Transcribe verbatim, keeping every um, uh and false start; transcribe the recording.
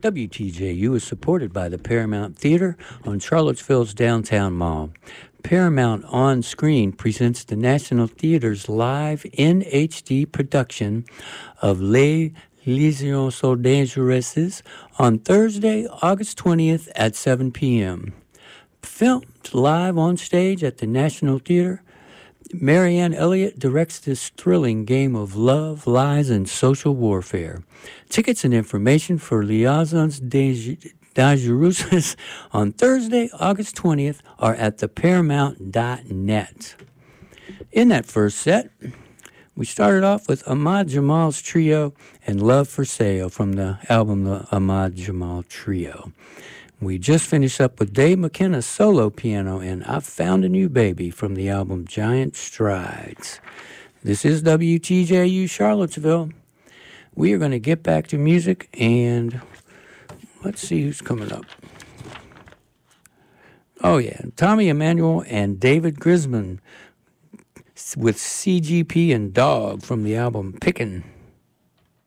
W T J U is supported by the Paramount Theater on Charlottesville's Downtown Mall. Paramount On Screen presents the National Theater's live in H D production of Les Liaisons So Dangereuses on Thursday, August twentieth at seven p.m. Filmed live on stage at the National Theater, Marianne Elliott directs this thrilling game of love, lies, and social warfare. Tickets and information for Liaisons Dangereuses on Thursday, August twentieth are at the paramount dot net. In that first set, we started off with Ahmad Jamal's Trio and Love for Sale from the album The Ahmad Jamal Trio. We just finished up with Dave McKenna's solo piano and I Found a New Baby from the album Giant Strides. This is W T J U Charlottesville. We are going to get back to music and let's see who's coming up. Oh yeah, Tommy Emmanuel and David Grisman with C G P and Dog from the album Pickin'.